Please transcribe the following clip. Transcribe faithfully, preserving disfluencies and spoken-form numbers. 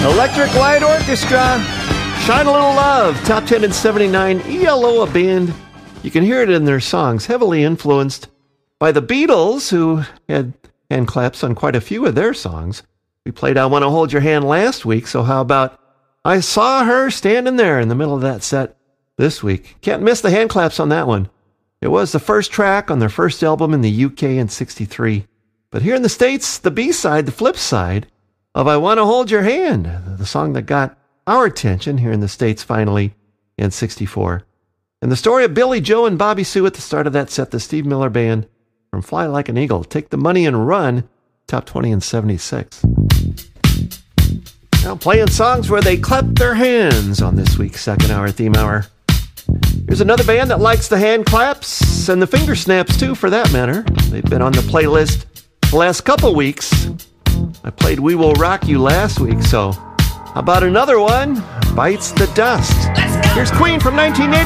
Electric Light Orchestra, Shine a Little Love, top ten in seventy-nine. E L O, a band, you can hear it in their songs, heavily influenced by the Beatles, who had hand claps on quite a few of their songs. We played I Want to Hold Your Hand last week, so how about I Saw Her Standing There in the middle of that set this week. Can't miss the hand claps on that one. It was the first track on their first album in the U K in sixty-three. But here in the States, the B-side, the flip side of I Want to Hold Your Hand, the song that got our attention here in the States finally in sixty-four. And the story of Billy Joe and Bobby Sue at the start of that set, the Steve Miller Band from Fly Like an Eagle, Take the Money and Run, top twenty in seventy-six. Now playing songs where they clap their hands on this week's second hour theme hour. Here's another band that likes the hand claps and the finger snaps too, for that matter. They've been on the playlist the last couple weeks. I played We Will Rock You last week, so how about another one? Bites the Dust. Here's Queen from nineteen eighty.